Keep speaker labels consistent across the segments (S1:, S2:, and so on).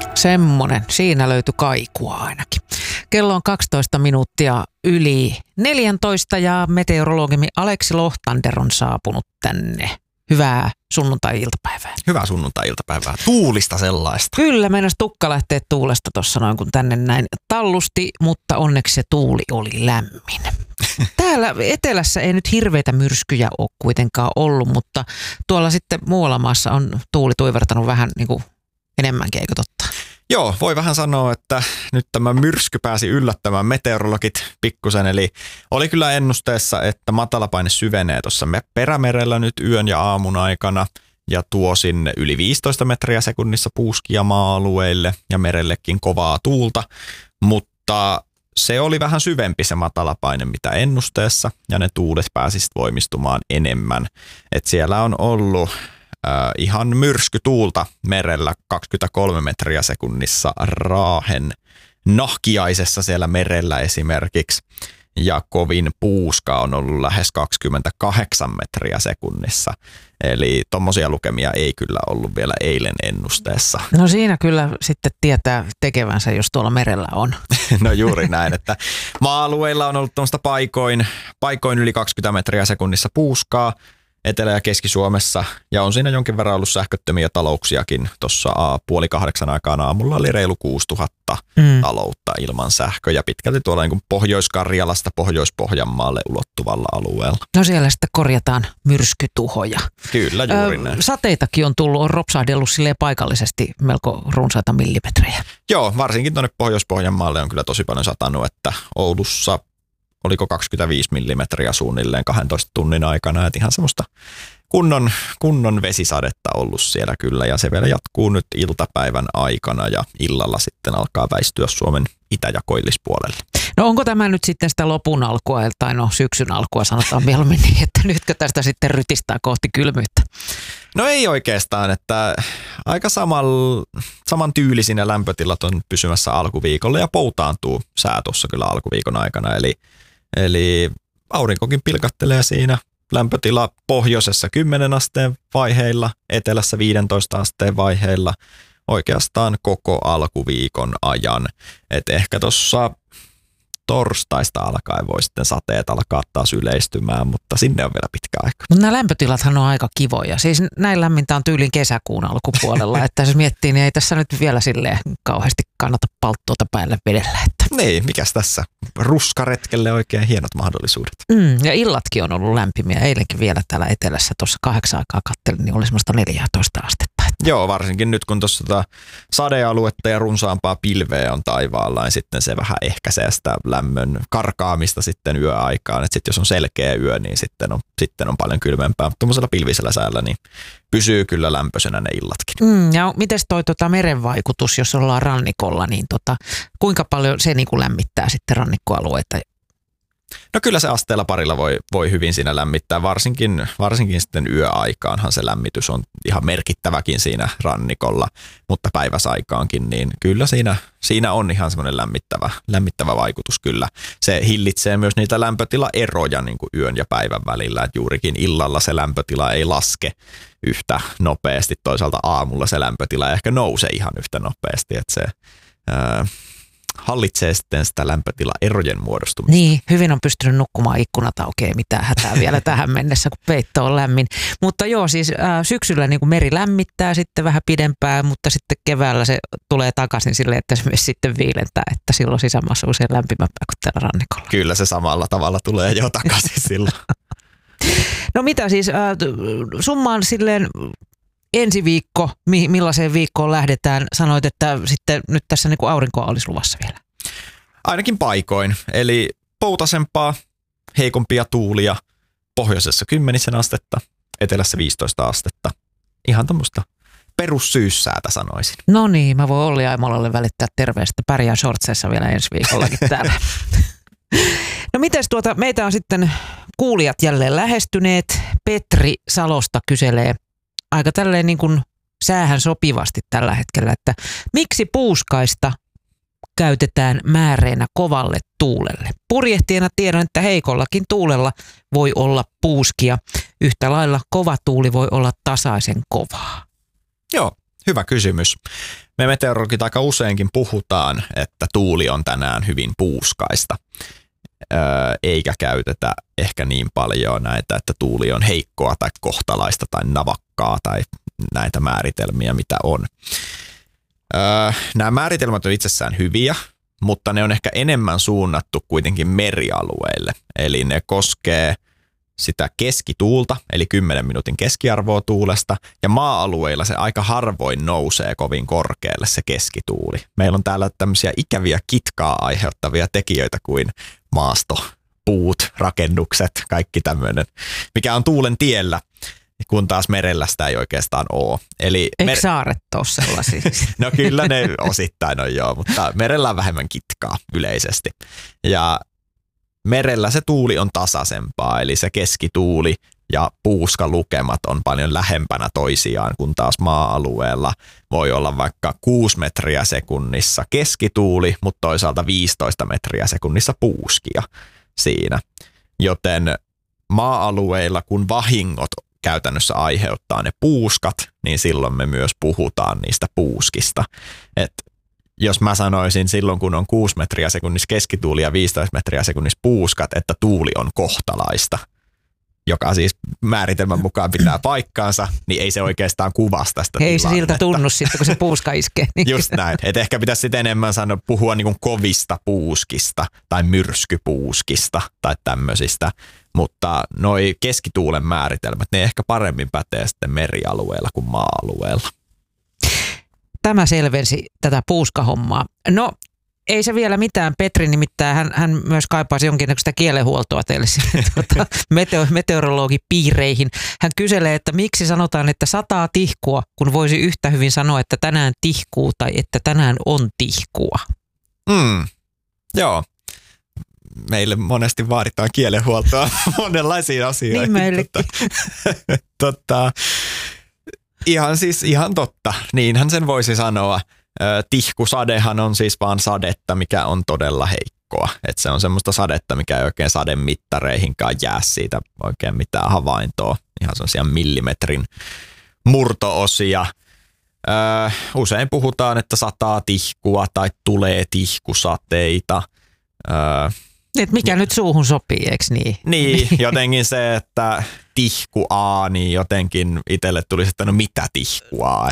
S1: Semmonen. Siinä löytyi kaikua ainakin. Kello on 12 minuuttia yli 14 ja meteorologimme Aleksi Lohtander on saapunut tänne. Hyvää sunnuntai-iltapäivää.
S2: Hyvää sunnuntai-iltapäivää. Tuulista sellaista.
S1: Kyllä, meinas tukka lähtee tuulesta tuossa noin kun tänne näin tallusti, mutta onneksi se tuuli oli lämmin. Täällä etelässä ei nyt hirveitä myrskyjä ole kuitenkaan ollut, mutta tuolla sitten muualla maassa on tuuli tuivertanut vähän niin kuin enemmänkin, eikö totta?
S2: Joo, voi vähän sanoa, että nyt tämä myrsky pääsi yllättämään meteorologit pikkusen. Eli oli kyllä ennusteessa, että matalapaine syvenee tuossa perämerellä nyt yön ja aamun aikana ja tuo sinne yli 15 metriä sekunnissa puuskia maa-alueille ja merellekin kovaa tuulta. Mutta se oli vähän syvempi se matalapaine mitä ennusteessa ja ne tuulet pääsivät voimistumaan enemmän. Et siellä on ollut ihan myrskytuulta merellä 23 metriä sekunnissa Raahen Nahkiaisessa siellä merellä esimerkiksi. Ja kovin puuska on ollut lähes 28 metriä sekunnissa. Eli tommosia lukemia ei kyllä ollut vielä eilen ennusteessa.
S1: No siinä kyllä sitten tietää tekevänsä, jos tuolla merellä on.
S2: No juuri näin, että maa-alueilla on ollut tuommoista paikoin yli 20 metriä sekunnissa puuskaa. Etelä- ja Keski-Suomessa, ja on siinä jonkin verran ollut sähköttömiä talouksiakin. Tuossa 7:30 aikaan aamulla oli reilu 6000 taloutta ilman sähköä, pitkälti tuolla niin kuin Pohjois-Karjalasta Pohjois-Pohjanmaalle ulottuvalla alueella.
S1: No siellä sitten korjataan myrskytuhoja.
S2: Kyllä, juuri näin.
S1: Sateitakin on tullut, on ropsahdellut silleen paikallisesti melko runsaita millimetrejä.
S2: Joo, varsinkin tuonne Pohjois-Pohjanmaalle on kyllä tosi paljon satanut, että Oulussa oliko 25 millimetriä suunnilleen 12 tunnin aikana, että ihan semmoista kunnon vesisadetta ollut siellä kyllä, ja se vielä jatkuu nyt iltapäivän aikana, ja illalla sitten alkaa väistyä Suomen itä- ja koillispuolelle.
S1: No onko tämä nyt sitten sitä lopun alkua, tai no syksyn alkua sanotaan mieluummin niin, että nytkö tästä sitten rytistää kohti kylmyyttä?
S2: No ei oikeastaan, että aika saman tyylisinä lämpötilat on pysymässä alkuviikolla, ja poutaantuu sää tuossa kyllä alkuviikon aikana, Eli aurinkokin pilkattelee siinä, lämpötila pohjoisessa 10 asteen vaiheilla, etelässä 15 asteen vaiheilla oikeastaan koko alkuviikon ajan. Et ehkä tuossa torstaista alkaen voi sitten sateet alkaa taas yleistymään, mutta sinne on vielä pitkä aika.
S1: Mutta nämä lämpötilathan on aika kivoja. Siis näin lämmintä on tyylin kesäkuun alkupuolella, että jos miettii, niin ei tässä nyt vielä silleen kauheasti kannata palttuota päälle vedellä. Että.
S2: Niin, mikäs tässä? Ruskaretkelle oikein hienot mahdollisuudet.
S1: Ja illatkin on ollut lämpimiä. Eilenkin vielä täällä etelässä tuossa 8 aikaa kattelin, niin oli semmoista 14 astetta.
S2: Joo, varsinkin nyt kun tuossa sadealuetta ja runsaampaa pilveä on taivaalla, niin sitten se vähän ehkäisee sitä lämmön karkaamista sitten yöaikaan. Että sitten jos on selkeä yö, niin sitten on paljon kylmempää. Mutta tuollaisella pilvisellä säällä niin pysyy kyllä lämpöisenä ne illatkin.
S1: Ja mites toi meren vaikutus, jos ollaan rannikolla, niin kuinka paljon se niin kuin lämmittää sitten rannikkoalueita?
S2: No kyllä se asteella parilla voi hyvin siinä lämmittää, varsinkin sitten yöaikaanhan se lämmitys on ihan merkittäväkin siinä rannikolla, mutta päiväsaikaankin, niin kyllä siinä on ihan semmoinen lämmittävä vaikutus kyllä. Se hillitsee myös niitä lämpötilaeroja niin kuin yön ja päivän välillä, että juurikin illalla se lämpötila ei laske yhtä nopeasti, toisaalta aamulla se lämpötila ehkä nousee ihan yhtä nopeasti, että se hallitsee sitten sitä lämpötilaerojen muodostumista.
S1: Niin, hyvin on pystynyt nukkumaan ikkunat auki, ei mitään hätää vielä tähän mennessä, kun peitto on lämmin. Mutta joo, siis syksyllä niin kuin meri lämmittää sitten vähän pidempään, mutta sitten keväällä se tulee takaisin silleen, että se myös sitten viilentää, että silloin sisämaassa usein lämpimämpää kuin täällä rannikolla.
S2: Kyllä se samalla tavalla tulee jo takaisin silloin.
S1: No mitä siis, summaan silleen ensi viikko, millaiseen viikkoon lähdetään? Sanoit, että sitten nyt tässä niin kuin aurinkoa olisi luvassa vielä.
S2: Ainakin paikoin, eli poutasempaa, heikompia tuulia, pohjoisessa 10 astetta, etelässä 15 astetta. Ihan tämmöistä perussyyssäätä sanoisin.
S1: No niin, mä voin Olli Aimolalle välittää terveistä, pärjää shortseissa vielä ensi viikollakin täällä. No mites meitä on sitten kuulijat jälleen lähestyneet. Petri Salosta kyselee aika tälleen niin kuin säähän sopivasti tällä hetkellä, että miksi puuskaista käytetään määreenä kovalle tuulelle? Purjehtijana tiedän, että heikollakin tuulella voi olla puuskia. Yhtä lailla kova tuuli voi olla tasaisen kovaa.
S2: Joo, Hyvä kysymys. Me meteorologit aika useinkin puhutaan, että tuuli on tänään hyvin puuskaista, eikä käytetä ehkä niin paljon näitä, että tuuli on heikkoa tai kohtalaista tai navakkaa tai näitä määritelmiä, mitä on. Nämä määritelmät on itsessään hyviä, mutta ne on ehkä enemmän suunnattu kuitenkin merialueille. Eli ne koskee sitä keskituulta, eli 10 minuutin keskiarvoa tuulesta, ja maa-alueilla se aika harvoin nousee kovin korkealle se keskituuli. Meillä on täällä tämmöisiä ikäviä kitkaa aiheuttavia tekijöitä kuin maasto, puut, rakennukset, kaikki tämmöinen, mikä on tuulen tiellä, kun taas merellä sitä ei oikeastaan ole. Eli
S1: eikö saaret ole sellaisia?
S2: No kyllä ne osittain on joo, mutta merellä on vähemmän kitkaa yleisesti. Ja merellä se tuuli on tasaisempaa, eli se keskituuli ja puuskalukemat on paljon lähempänä toisiaan, kun taas maa-alueella voi olla vaikka 6 metriä sekunnissa keskituuli, mutta toisaalta 15 metriä sekunnissa puuskia siinä. Joten maa-alueilla, kun vahingot käytännössä aiheuttaa ne puuskat, niin silloin me myös puhutaan niistä puuskista. Et jos mä sanoisin silloin, kun on 6 metriä sekunnissa keskituuli ja 15 metriä sekunnissa puuskat, että tuuli on kohtalaista, joka siis määritelmän mukaan pitää paikkaansa, niin ei se oikeastaan kuvasta sitä
S1: ei
S2: tilannetta.
S1: Se siltä tunnu sitten, kun se puuska iskee.
S2: Just näin. Et ehkä pitäisi sitten enemmän puhua niin kuin kovista puuskista tai myrskypuuskista tai tämmöisistä. Mutta noi keskituulen määritelmät, ne ehkä paremmin pätee sitten merialueella kuin maa-alueella.
S1: Tämä selvensi tätä puuskahommaa. No, ei se vielä mitään. Petri nimittäin, hän myös kaipaisi jonkinnäköistä kielenhuoltoa teille meteorologipiireihin. Hän kyselee, että miksi sanotaan, että sataa tihkua, kun voisi yhtä hyvin sanoa, että tänään tihkuu tai että tänään on tihkua.
S2: Joo. Meille monesti vaaditaan kielenhuoltoa monenlaisiin asioihin.
S1: Niin meillekin.
S2: Ihan totta. Niinhän sen voisi sanoa. Tihkusadehan on siis vaan sadetta, mikä on todella heikkoa. Et se on semmoista sadetta, mikä ei oikein sademittareihinkaan jää siitä oikein mitään havaintoa. Ihan semmoisia millimetrin murto-osia. Usein puhutaan, että sataa tihkua tai tulee tihkusateita.
S1: Et mikä nyt suuhun sopii, eikö niin?
S2: Niin, jotenkin se, että tihkua, niin jotenkin itselle tulisi, että no mitä tihkua.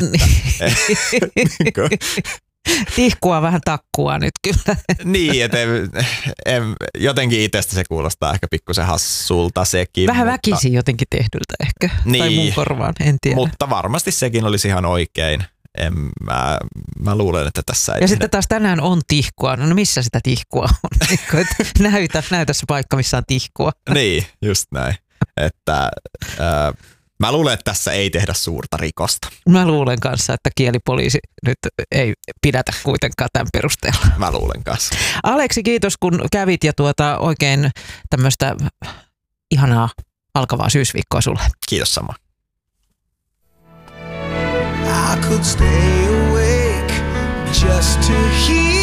S1: Tihkua vähän takkua nyt kyllä.
S2: Niin, että jotenkin itsestä se kuulostaa ehkä pikkusen hassulta sekin.
S1: Vähän väkisin jotenkin tehdyltä ehkä,
S2: niin,
S1: tai mun korvaan, en tiedä.
S2: Mutta varmasti sekin olisi ihan oikein. Mä luulen, että tässä ei...
S1: Ja sitten taas tänään on tihkua. No missä sitä tihkua on? näytä se paikka, missä on tihkua.
S2: Niin, just näin. Että, mä luulen, että tässä ei tehdä suurta rikosta.
S1: Mä luulen kanssa, että kielipoliisi nyt ei pidätä kuitenkaan tämän perusteella.
S2: Mä luulen kanssa.
S1: Aleksi, kiitos kun kävit ja oikein tämmöistä ihanaa alkavaa syysviikkoa sulle.
S2: Kiitos sama.
S3: I could stay awake just to hear